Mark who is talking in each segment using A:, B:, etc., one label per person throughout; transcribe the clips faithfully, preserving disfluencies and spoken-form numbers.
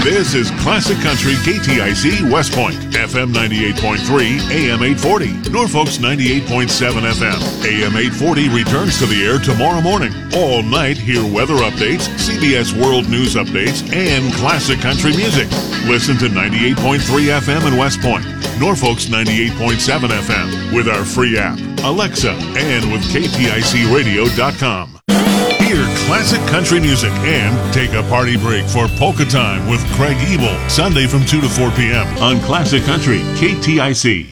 A: This is Classic Country K T I C West Point, F M ninety-eight point three, A M eight forty. Norfolk's ninety-eight point seven F M. A M eight forty returns to the air tomorrow morning. All night, hear weather updates, C B S World News updates, and classic country music. Listen to ninety-eight point three F M in West Point, Norfolk's ninety-eight point seven F M, with our free app, Alexa, and with K T I C radio dot com. Hear classic country music and take a party break for Polka Time with Craig Ebel, Sunday from two to four p.m. on Classic Country K T I C.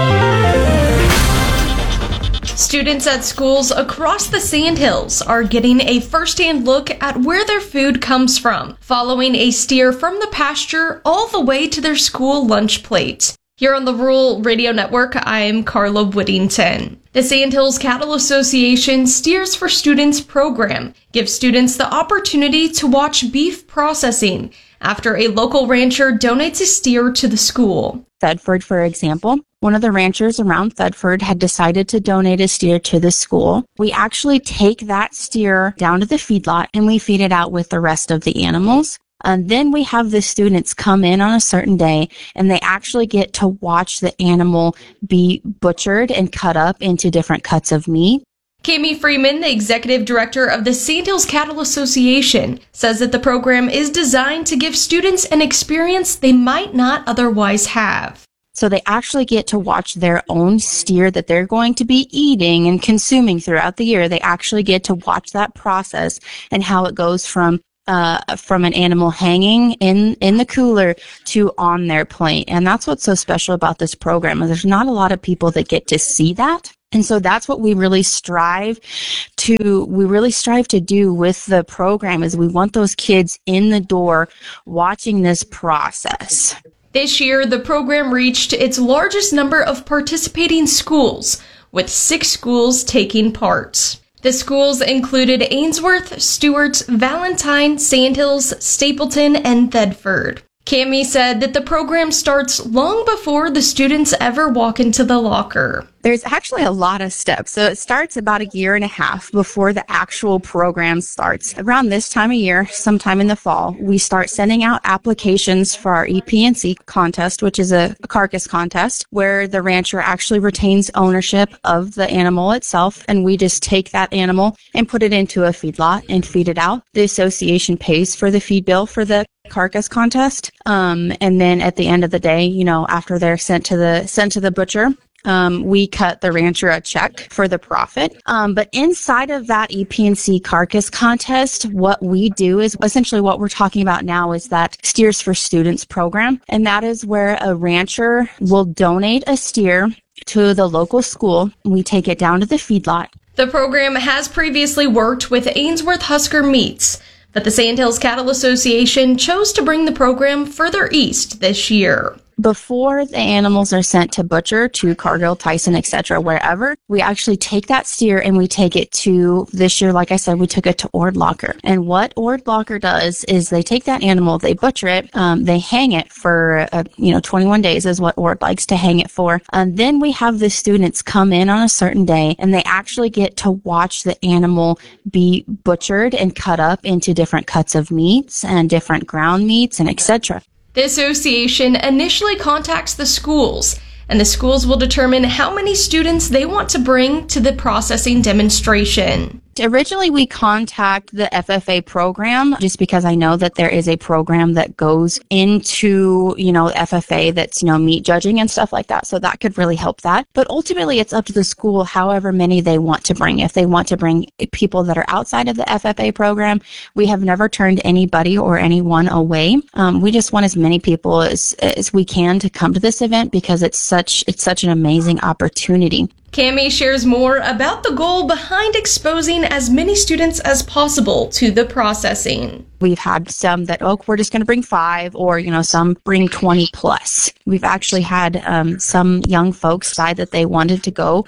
B: Students at schools across the Sandhills are getting a first-hand look at where their food comes from, following a steer from the pasture all the way to their school lunch plate. Here on the Rural Radio Network, I'm Carla Whittington. The Sandhills Cattle Association Steers for Students program gives students the opportunity to watch beef processing after a local rancher donates a steer to the school.
C: Thedford, for example, one of the ranchers around Thedford had decided to donate a steer to the school. We actually take that steer down to the feedlot and we feed it out with the rest of the animals. And then we have the students come in on a certain day and they actually get to watch the animal be butchered and cut up into different cuts of meat.
B: Cami Freeman, the executive director of the Sandhills Cattle Association, says that the program is designed to give students an experience they might not otherwise have.
C: So they actually get to watch their own steer that they're going to be eating and consuming throughout the year. They actually get to watch that process and how it goes from Uh, from an animal hanging in, in the cooler to on their plate. And that's what's so special about this program. There's not a lot of people that get to see that. And so that's what we really strive to, we really strive to do with the program is we want those kids in the door watching this process.
B: This year, the program reached its largest number of participating schools, with six schools taking part. The schools included Ainsworth, Stewart's, Valentine, Sandhills, Stapleton, and Thedford. Cami said that the program starts long before the students ever walk into the locker.
C: There's actually a lot of steps. So it starts about a year and a half before the actual program starts. Around this time of year, sometime in the fall, we start sending out applications for our E P and C contest, which is a, a carcass contest where the rancher actually retains ownership of the animal itself. And we just take that animal and put it into a feedlot and feed it out. The association pays for the feed bill for the carcass contest. Um, and then at the end of the day, you know, after they're sent to the, sent to the butcher, Um, we cut the rancher a check for the profit. Um, but inside of that E P and C carcass contest, what we do is essentially what we're talking about now is that Steers for Students program. And that is where a rancher will donate a steer to the local school. We take it down to the feedlot.
B: The program has previously worked with Ainsworth Husker Meats, but the Sandhills Cattle Association chose to bring the program further east this year.
C: Before the animals are sent to butcher, to Cargill, Tyson, et cetera, wherever, we actually take that steer and we take it to, this year, like I said, we took it to Ord Locker. And what Ord Locker does is they take that animal, they butcher it, um, they hang it for, uh, you know, twenty-one days is what Ord likes to hang it for. And then we have the students come in on a certain day and they actually get to watch the animal be butchered and cut up into different cuts of meats and different ground meats and et cetera.
B: The association initially contacts the schools, and the schools will determine how many students they want to bring to the processing demonstration.
C: Originally, we contact the F F A program just because I know that there is a program that goes into, you know, F F A that's, you know, meat judging and stuff like that. So that could really help that. But ultimately, it's up to the school however many they want to bring. If they want to bring people that are outside of the F F A program, we have never turned anybody or anyone away. Um, we just want as many people as, as we can to come to this event because it's such, it's such an amazing opportunity.
B: Cami shares more about the goal behind exposing as many students as possible to the processing.
C: We've had some that, oh, we're just going to bring five, or, you know, some bring twenty plus. We've actually had um, some young folks decide that they wanted to go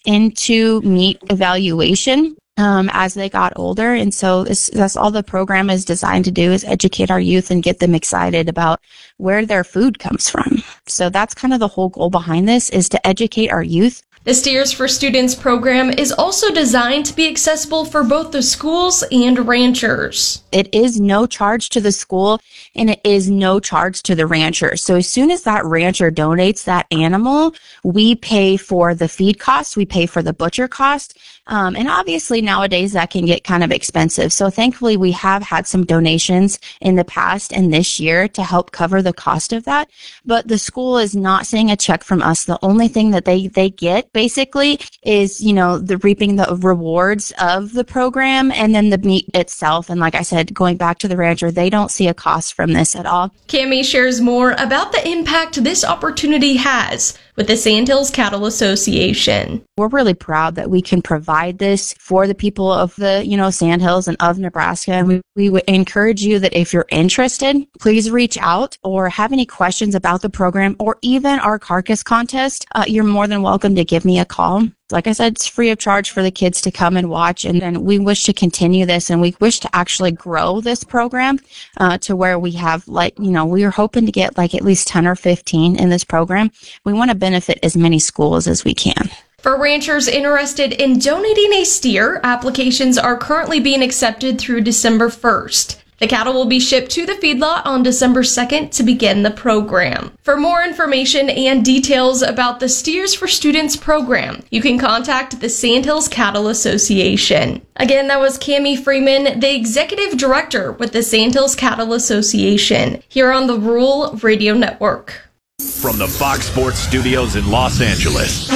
C: into meat evaluation um, as they got older. And so this, that's all the program is designed to do, is educate our youth and get them excited about where their food comes from. So that's kind of the whole goal behind this, is to educate our youth
B: The Steers for Students program is also designed to be accessible for both the schools and ranchers.
C: It is no charge to the school and it is no charge to the rancher. So as soon as that rancher donates that animal, we pay for the feed cost, we pay for the butcher cost. Um, and obviously nowadays that can get kind of expensive. So thankfully we have had some donations in the past and this year to help cover the cost of that. But the school is not seeing a check from us. The only thing that they, they get basically is, you know, the reaping the rewards of the program and then the meat itself. And like I said, going back to the rancher, they don't see a cost from this at all.
B: Cammie shares more about the impact this opportunity has with the Sandhills Cattle Association.
C: We're really proud that we can provide this for the people of the, you know, Sandhills and of Nebraska. And we, we would encourage you that if you're interested, please reach out or have any questions about the program or even our carcass contest. Uh, you're more than welcome to give me a call. Like I said, it's free of charge for the kids to come and watch. And, and we wish to continue this and we wish to actually grow this program uh, to where we have like, you know, we are hoping to get like at least ten or fifteen in this program. We want to benefit as many schools as we can.
B: For ranchers interested in donating a steer, applications are currently being accepted through December first. The cattle will be shipped to the feedlot on December second to begin the program. For more information and details about the Steers for Students program, you can contact the Sandhills Cattle Association. Again, that was Cammie Freeman, the Executive Director with the Sandhills Cattle Association, here on the Rural Radio Network.
D: From the Fox Sports Studios in Los Angeles,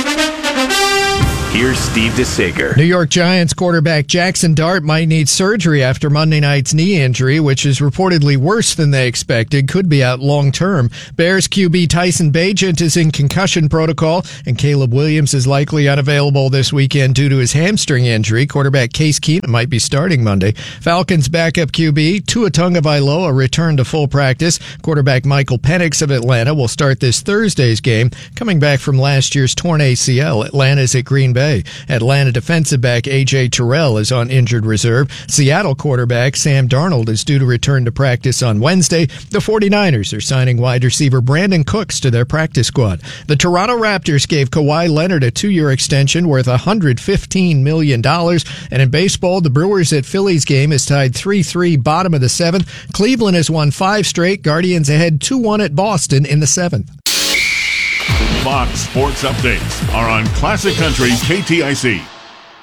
D: here's Steve DeSager.
E: New York Giants quarterback Jackson Dart might need surgery after Monday night's knee injury, which is reportedly worse than they expected. Could be out long term. Bears Q B Tyson Bagent is in concussion protocol, and Caleb Williams is likely unavailable this weekend due to his hamstring injury. Quarterback Case Keenum might be starting Monday. Falcons backup Q B Tua Tagovailoa returned to full practice. Quarterback Michael Penix of Atlanta will start this Thursday's game, coming back from last year's torn A C L. Atlanta's at Green Bay. Atlanta defensive back A J Terrell is on injured reserve. Seattle quarterback Sam Darnold is due to return to practice on Wednesday. The 49ers are signing wide receiver Brandon Cooks to their practice squad. The Toronto Raptors gave Kawhi Leonard a two-year extension worth one hundred fifteen million dollars. And in baseball, the Brewers at Phillies game is tied three three, bottom of the seventh. Cleveland has won five straight. Guardians ahead two one at Boston in the seventh.
A: Fox Sports Updates are on Classic Country K T I C.